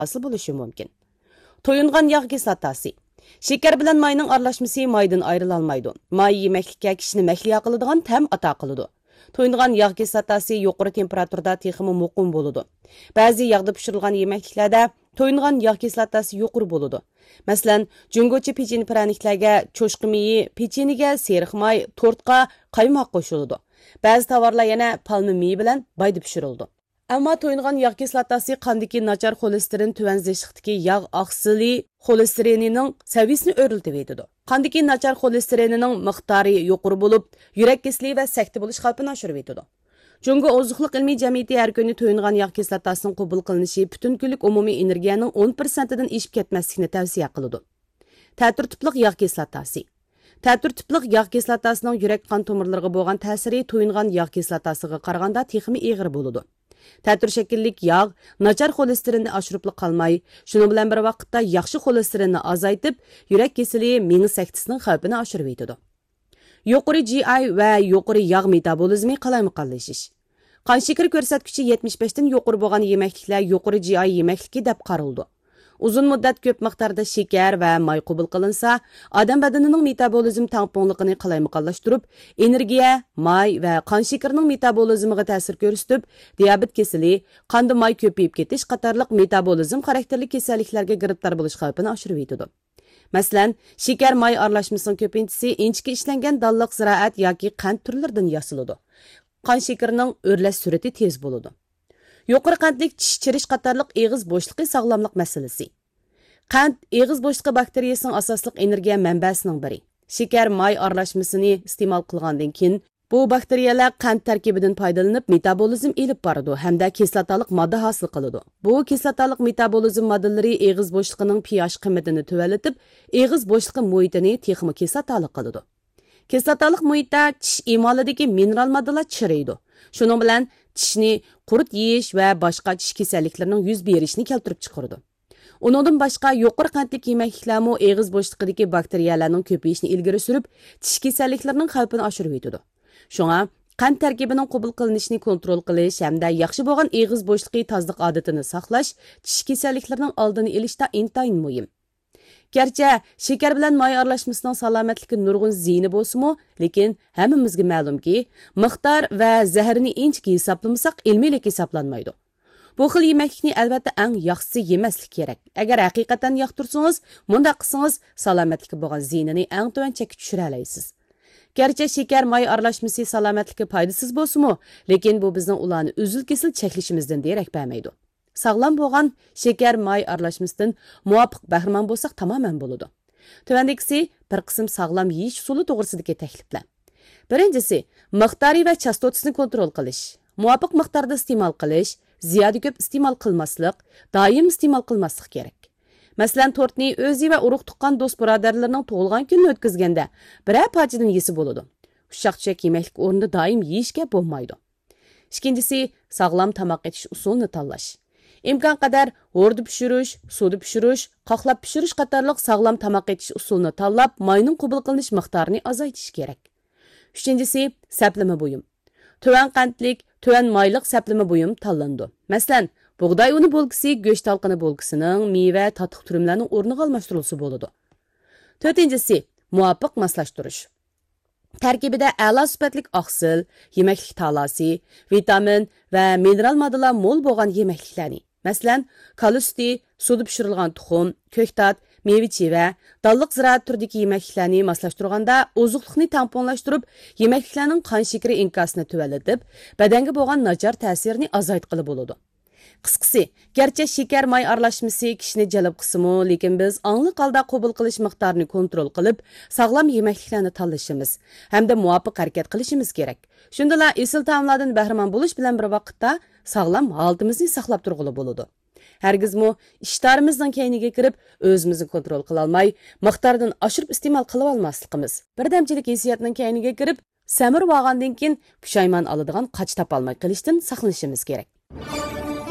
asıl bo'lishi mumkin. To'yingan yog' kislotasi. Şeker bilan mayning aralashmasi maydan ayrılalmaydı. May yemeklikka kishini mahliyo qiladigan tam ato qiladi. To'yingan yog' kislotasi yuqori temperaturada texmi muqim bo'ladi. Ba'zi yog'da pishirilgan yemekliklarda to'yingan yog' kislotasi yuqori bo'ladi. Masalan, jungochi pechenye praniklarga, cho'shqi meyi, pecheniga seriq may, tortqa qaymoq qo'shiladi. Ba'zi tovarlar yana palma meyi bilan bayda pishiriladi. Ammo to'yingan yog' kislotasi qandagi nachar xolesterin tuvanzishlikdagi yog' oqsili xolesterinining saviyasini o'rlitib etadi. Qandagi nachar xolesterinining miqdori yuqori bo'lib, yurak kasali va sakta bo'lish xavfini oshirib etadi. Jungo ozuqliq ilmiy jamiyati har kuni to'yingan yog' kislotasining qabul qilinishi butun kunlik umumiy energiyaning 10% dan oshib ketmaslikni tavsiya qiladi. Ta'tir tipliq yog' kislotasi. Ta'tir tipliq yog' kislotasining yurak qon tomirlariga bo'lgan ta'siri to'yingan yog' kislotasiga qaraganda texmi og'ir bo'ladi. Ta'tir shakllik yog' nachar xolesterinni oshirib qolmay, shuni bilan bir vaqtda yaxshi xolesterinni azaytib, yurak kasali, miya saktisining xavfini oshirib etadi. Yuqori GI va yuqori yog' metabolizmi qalaymiqonlashish. Qon shakari ko'rsatkichi 75 dan yuqori bo'lgan yemekliklar yuqori GI yemekligi deb qaraldi. Uzun muddat ko'p miqdorda shakar va may qabul qilinsa, odam badanining metabolizm tangponligini qalaymiqonlashtirib, energiya, may va qon shakarining metabolizmiga ta'sir ko'rsatib, diabet kasali, qonda may ko'payib ketish qatorliq metabolizm xarakterli kasalliklarga giribtor bo'lish xavfini oshirib etadi. Masalan, shakar may aralashmasining ko'pinchisi inchga ishlangan dalliq ziroat yoki qand turlaridan yasaladi. Qon shakarining o'rlash sur'ati tez bo'ladi. Yuqori qandlik tish chirish qatorliq eg'iz bo'shliqi sog'lomlik masalasi. Qand eg'iz bo'shliqi bakteriyasining asosliq energiya manbasining biri. Shakar may aralashmasini iste'mol qilgandan keyin bu bakteriyalar qand tarkibidan foydalanib metabolizm elib boradi hamda kislotalik modda hosil qiladi. Bu kislotalik metabolizm moddalari eg'iz bo'shliqining pH qiymatini tuvalatib, eg'iz bo'shliqi muhitini texmi kislotalik qiladi. Kislotalik muhitda tish emolidagi mineral moddalar chiriydi. Shuning bilan tishni qurut yeyish va boshqa tish kasalliklarining yuz berishini keltirib chiqaradi. Uningdan boshqa yuqori qandlik yemekliklarmi eg'iz bo'shliqidagi bakteriyalarning ko'payishini ilgari surib, tish kasalliklarining xavfini oshirib etadi. Shunga qand tarkibining qabul qilinishini kontrol qilish hamda yaxshi bo'lgan eg'iz bo'shliqi tozalik odatini saqlash tish kasalliklarining oldini olishda intayin muhim. Gerçi şeker bilan may aralashmasining salomatligi nurg'un ziyni bo'lsa-mu, lekin hammamizga ma'lumki, miqdor va zaharni inchki hisoblamasak ilmiylik hisoblanmaydi. Bu xil yemeklikni albatta eng yaxshisi yemaslik kerak. Agar haqiqatan yoqtirsangiz, bunda qilsangiz salomatlikka bo'lgan ziynini eng tuvan chekka tushira olasiz. Gerçi şeker may aralashmasi salomatlikka foydasiz bo'lsa-mu, lekin bu bizning ularni uzil-kesil cheklashimizdan derak bermaydi. Sağlam bo'lgan shakar may aralashmasidan muvofiq bahramand bo'lsak tamamen bo'ladi. Tuvandagisi bir qism sağlam yeyish usuli to'g'risidagi takliflar. Birinchisi, miqdori va chastotasini kontrol qilish. Muvofiq miqdorda iste'mol qilish, ziyoda ko'p iste'mol qilmaslik, doim iste'mol qilmaslik kerak. Masalan, tortni o'zi va urug' tuqqan do'st birodarlarning tug'ilgan kunini o'tkazganda biror parchadan yesa bo'ladi. Ushshaq-tushak yemeklik o'rnida doim yeyishga bo'lmaydi. Ikkinchisi, sağlam tamoq etish usulini tanlash. İmkan qadar o'rda pishirish, suvda pishirish, qoqlab pishirish qatorliq sağlam tamoq etish usulini tanlab, mayning qabul qilinish miqdorini azaytish kerak. Uchinchisi, saplama buyum. Tuvan qandlik, tuvan mayliq saplama buyum tanlandi. Masalan, bug'doy uni bo'lgisi, go'sht talqini bo'lgisining meva, tatliq turumlarning o'rniga almashtirilsa bo'ladi. To'rtinchisi, muvofiq moslashtirish. Tarkibida a'lo sifatli oqsil, yemeklik talasi, vitamin va mineral moddalar mo'l bo'lgan yemekliklarni, masalan, kalusti, suvda pishirilgan tuxum, ko'ktat, meva-cheva, dalliq ziroat turidagi yemekliklarni moslashtirganda ozuqlikni tamponlashtirib, yemekliklarning qon shakari inkosini tuvalatib, badanga bo'lgan nachar ta'sirini azaytqili bo'ladi. Qisqasi, garchi shakar may aralashmasi kishini jalb qilsa-mu, lekin biz ongli holda qabul qilish miqdorini kontrol qilib, sog'lom yemekliklarni tanlashimiz hamda muvofiq harakat qilishimiz kerak. Shundala esil taomlardan bahramand bo'lish bilan bir vaqtda sog'lom holatimizni saqlab turg'ili bo'ladi. Hargizmi ishtarimizning keyniga kirib, o'zimizni kontrol qila olmay, miqdordan oshirib iste'mol qilib olmasligimiz. Birdamchilik hissiyotning keyniga kirib, samir bo'lgandan keyin pushaymon oladigan qoch topolmay qilishdan saqlanishimiz kerak.